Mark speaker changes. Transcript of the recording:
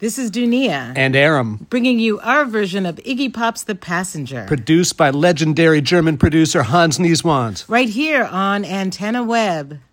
Speaker 1: This is Dunia.
Speaker 2: And Aram.
Speaker 1: Bringing you our version of Iggy Pop's The Passenger.
Speaker 2: Produced by legendary German producer Hans Nieswand.
Speaker 1: Right here on Antenna Web.